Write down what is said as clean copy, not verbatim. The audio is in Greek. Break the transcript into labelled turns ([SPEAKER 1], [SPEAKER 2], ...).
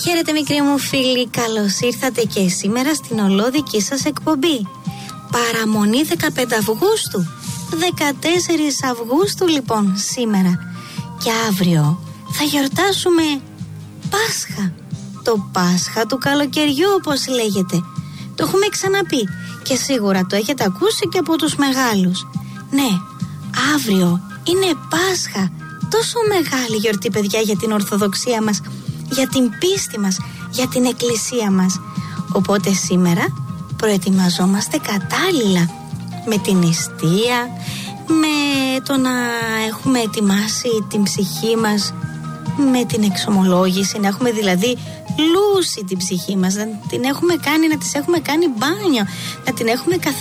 [SPEAKER 1] Χαίρετε μικροί μου φίλοι, καλώς ήρθατε και σήμερα στην ολόδική σας εκπομπή. Παραμονή 15 Αυγούστου, 14 Αυγούστου λοιπόν σήμερα. Και αύριο θα γιορτάσουμε Πάσχα. Το Πάσχα του καλοκαιριού όπως λέγεται. Το έχουμε ξαναπεί και σίγουρα το έχετε ακούσει και από τους μεγάλους. Ναι, αύριο είναι Πάσχα. Τόσο μεγάλη γιορτή παιδιά για την Ορθοδοξία μας, για την πίστη μας, για την Εκκλησία μας. Οπότε σήμερα προετοιμαζόμαστε κατάλληλα με την νηστεία, με το να έχουμε ετοιμάσει την ψυχή μας, με την εξομολόγηση, να έχουμε δηλαδή λούσει την ψυχή μας, να την έχουμε κάνει, να τις έχουμε κάνει μπάνιο, να την έχουμε καθαρίσει.